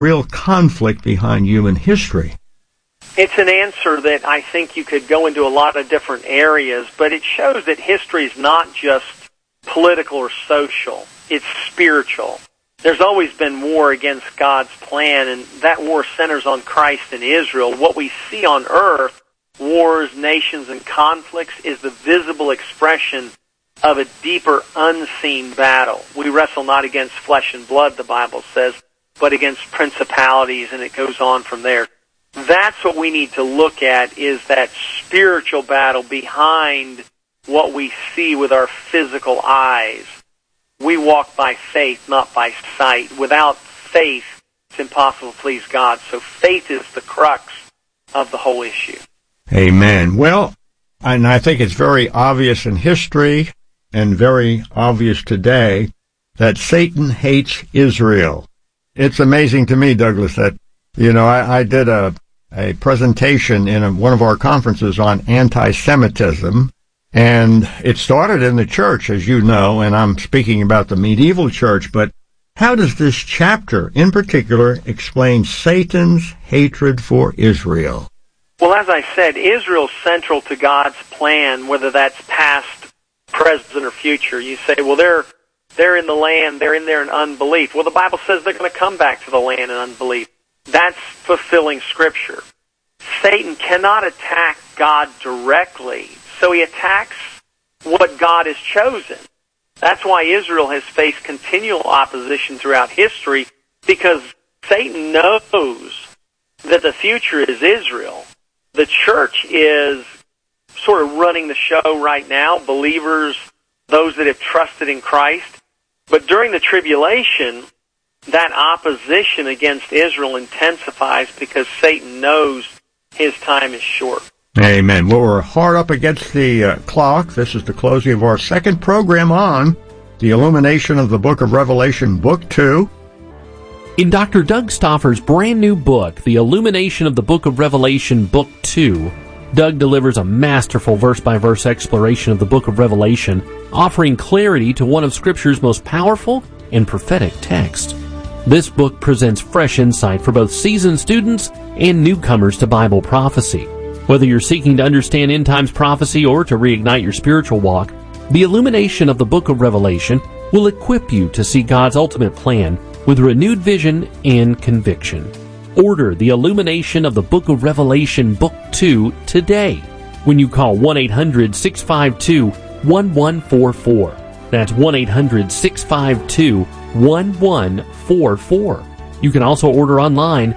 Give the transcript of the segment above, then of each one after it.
real conflict behind human history? It's an answer that I think you could go into a lot of different areas, but it shows that history is not just political or social. It's spiritual. There's always been war against God's plan, and that war centers on Christ and Israel. What we see on earth, wars, nations, and conflicts, is the visible expression of a deeper, unseen battle. We wrestle not against flesh and blood, the Bible says, but against principalities, and it goes on from there. That's what we need to look at, is that spiritual battle behind what we see with our physical eyes. We walk by faith, not by sight. Without faith, it's impossible to please God. So faith is the crux of the whole issue. Amen. Well, and I think it's very obvious in history and very obvious today that Satan hates Israel. It's amazing to me, Douglas, that, I did a presentation in one of our conferences on anti-Semitism, and it started in the church, as you know, and I'm speaking about the medieval church, but how does this chapter in particular explain Satan's hatred for Israel? Well, as I said, Israel's central to God's plan, whether that's past, present, or future. You say, well, they're in the land, they're in there in unbelief. Well, the Bible says they're going to come back to the land in unbelief. That's fulfilling Scripture. Satan cannot attack God directly, so he attacks what God has chosen. That's why Israel has faced continual opposition throughout history, because Satan knows that the future is Israel. The church is sort of running the show right now, believers, those that have trusted in Christ. But during the tribulation, that opposition against Israel intensifies because Satan knows his time is short. Amen. Well, we're hard up against the clock. This is the closing of our second program on the illumination of the book of Revelation, Book 2. In Dr. Doug Stauffer's brand new book, The Illumination of the Book of Revelation, Book 2, Doug delivers a masterful verse-by-verse exploration of the book of Revelation, offering clarity to one of Scripture's most powerful and prophetic texts. This book presents fresh insight for both seasoned students and newcomers to Bible prophecy. Whether you're seeking to understand end times prophecy or to reignite your spiritual walk, the illumination of the book of Revelation will equip you to see God's ultimate plan with renewed vision and conviction. Order the illumination of the book of Revelation, Book 2, today when you call 1-800-652-1144. That's 1-800-652-1144. You can also order online,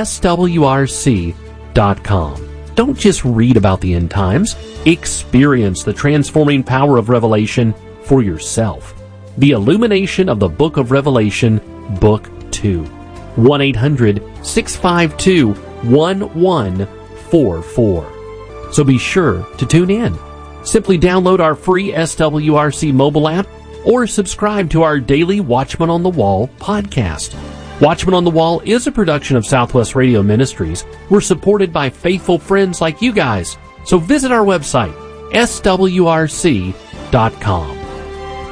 swrc.com. Don't just read about the end times. Experience the transforming power of Revelation for yourself. The illumination of the book of Revelation, Book 2. 1-800-652-1144. So be sure to tune in. Simply download our free SWRC mobile app or subscribe to our daily Watchman on the Wall podcast. Watchman on the Wall is a production of Southwest Radio Ministries. We're supported by faithful friends like you guys. So visit our website, swrc.com.